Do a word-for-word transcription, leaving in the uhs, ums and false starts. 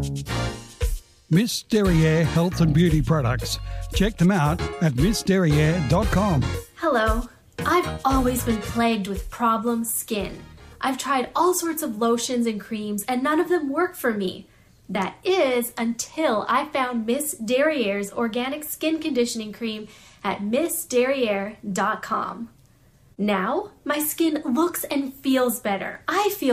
Miss Derriere Health and Beauty Products. Check them out at miss derriere dot com. Hello. I've always been plagued with problem skin. I've tried all sorts of lotions and creams and none of them work for me. That is until I found Miss Derriere's organic skin conditioning cream at miss derriere dot com. Now, my skin looks and feels better. I feel